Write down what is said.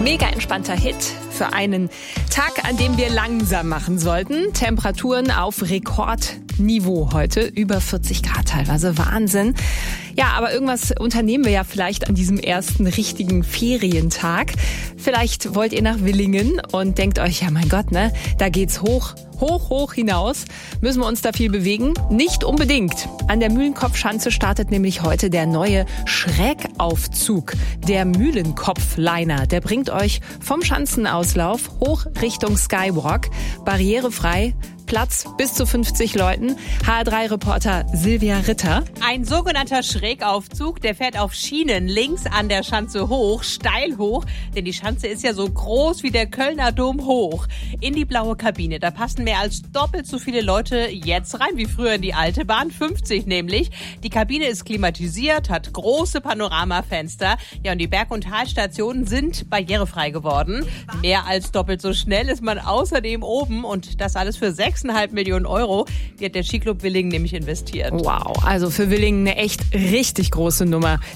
Mega entspannter Hit für einen Tag, an dem wir langsam machen sollten. Temperaturen auf Rekordniveau heute, über 40 Grad teilweise, Wahnsinn. Ja, aber irgendwas unternehmen wir ja vielleicht an diesem ersten richtigen Ferientag. Vielleicht wollt ihr nach Willingen und denkt euch, ja mein Gott, ne, da geht's hoch hinaus. Müssen wir uns da viel bewegen? Nicht unbedingt. An der Mühlenkopfschanze startet nämlich heute der neue Schrägaufzug, der Mühlenkopfliner. Der bringt euch vom Schanzenauslauf hoch Richtung Skywalk, barrierefrei, Platz bis zu 50 Leuten. HR3-Reporter Silvia Ritter. Ein sogenannter Schrägaufzug, der fährt auf Schienen links an der Schanze hoch, steil hoch, denn die Schanze ist ja so groß wie der Kölner Dom hoch. In die blaue Kabine, da passen mehr als doppelt so viele Leute jetzt rein wie früher in die alte Bahn, 50 nämlich. Die Kabine ist klimatisiert, hat große Panoramafenster. Ja, und die Berg- und Talstationen sind barrierefrei geworden. Mehr als doppelt so schnell ist man außerdem oben und das alles für 6,5 Millionen Euro. Die hat der Skiclub Willingen nämlich investiert. Wow, also für Willingen eine echt richtig große Nummer.